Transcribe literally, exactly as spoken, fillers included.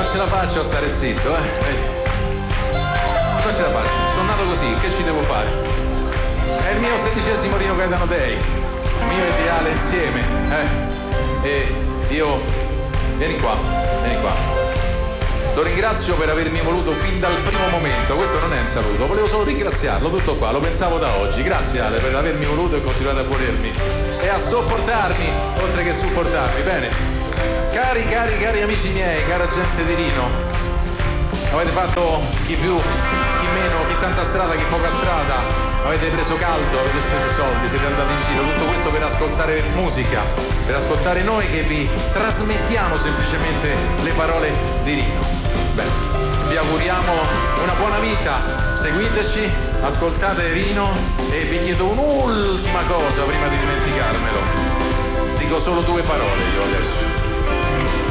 ce la faccio a stare zitto, eh. Non ce la faccio, sono nato così, che ci devo fare? È il mio sedicesimo Rino Gaetano Day, il mio ideale insieme, eh. E io, vieni qua, vieni qua. Lo ringrazio per avermi voluto fin dal primo momento, questo non è un saluto, volevo solo ringraziarlo, tutto qua, lo pensavo da oggi. Grazie Ale per avermi voluto e continuare a volermi e a sopportarmi, oltre che supportarmi, bene. Cari, cari, cari amici miei, cara gente di Rino, avete fatto chi più, chi meno, chi tanta strada, chi poca strada, avete preso caldo, avete speso soldi, siete andati in giro, tutto questo per ascoltare musica, per ascoltare noi che vi trasmettiamo semplicemente le parole di Rino. Bene, vi auguriamo una buona vita, seguiteci, ascoltate Rino e vi chiedo un'ultima cosa prima di dimenticarmelo. Dico solo due parole io adesso.